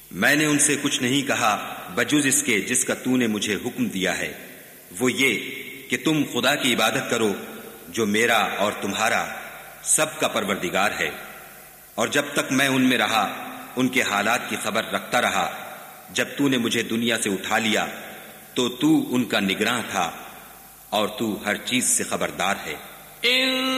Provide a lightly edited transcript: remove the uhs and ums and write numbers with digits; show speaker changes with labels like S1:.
S1: मैंने उनसे कुछ नहीं कहा बजुज इसके जिसका तूने मुझे हुक्म दिया है, वो ये कि तुम खुदा की इबादत करो जो मेरा और तुम्हारा सबका परवरदिगार है। और जब तक मैं उनमें रहा उनके हालात की खबर रखता रहा। जब तूने मुझे दुनिया से उठा लिया तो तू उनका निगरान था और तू हर चीज से खबरदार है।